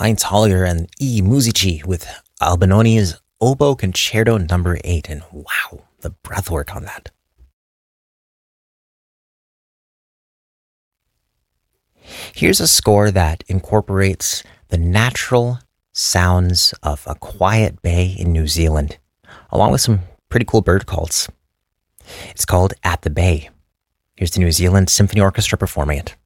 Heinz Hollier and E. Musici with Albinoni's Oboe Concerto No. 8. And wow, the breathwork on that. Here's a score that incorporates the natural sounds of a quiet bay in New Zealand, along with some pretty cool bird calls. It's called At the Bay. Here's the New Zealand Symphony Orchestra performing it.